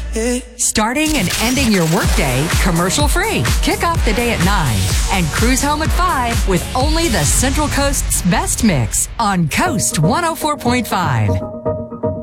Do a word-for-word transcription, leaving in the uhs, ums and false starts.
Starting and ending your workday commercial free. Kick off the day at nine and cruise home at five with only the Central Coast's best mix on Coast one oh four point five.